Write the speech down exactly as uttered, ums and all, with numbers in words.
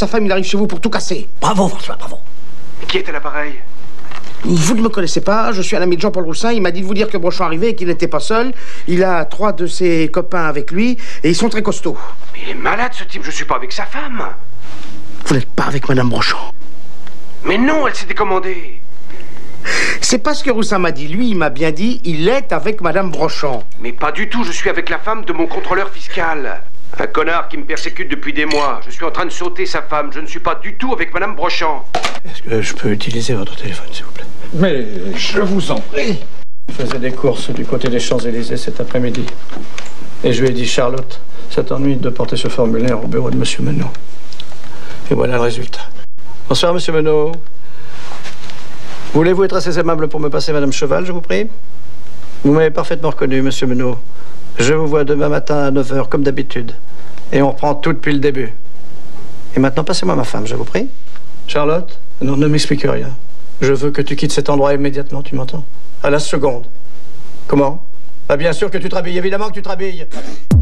sa femme, il arrive chez vous pour tout casser. Bravo, François, bravo. Qui est à l'appareil? Vous ne me connaissez pas, je suis un ami de Jean-Paul Roussin. Il m'a dit de vous dire que Brochon arrivait et qu'il n'était pas seul. Il a trois de ses copains avec lui et ils sont très costauds. Mais il est malade, ce type. Je suis pas avec sa femme. Vous n'êtes pas avec Madame Brochon? Mais non, elle s'est décommandée. C'est pas ce que Roussin m'a dit. Lui, il m'a bien dit, il est avec Madame Brochon. Mais pas du tout, je suis avec la femme de mon contrôleur fiscal. Un connard qui me persécute depuis des mois. Je suis en train de sauter sa femme. Je ne suis pas du tout avec Madame Brochon. Est-ce que je peux utiliser votre téléphone, s'il vous plaît? Mais je vous en prie. Je faisais des courses du côté des Champs-Élysées cet après-midi. Et je lui ai dit, Charlotte, ça t'ennuie de porter ce formulaire au bureau de Monsieur Menot. Et voilà le résultat. Bonsoir, Monsieur Menot. Voulez-vous être assez aimable pour me passer Madame Cheval, je vous prie? Vous m'avez parfaitement reconnu, Monsieur Menot. Je vous vois demain matin à neuf heures, comme d'habitude. Et on reprend tout depuis le début. Et maintenant, passez-moi ma femme, je vous prie. Charlotte? Non, ne m'explique rien. Je veux que tu quittes cet endroit immédiatement, tu m'entends? À la seconde. Comment? Ah, bien sûr que tu te rhabilles, évidemment que tu te rhabilles.